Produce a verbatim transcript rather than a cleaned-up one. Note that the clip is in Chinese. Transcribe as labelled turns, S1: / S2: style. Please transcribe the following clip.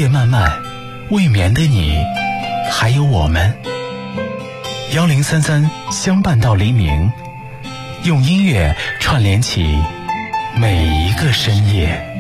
S1: 夜漫漫，未眠的你，还有我们。幺零三三相伴到黎明，用音乐串联起每一个深夜。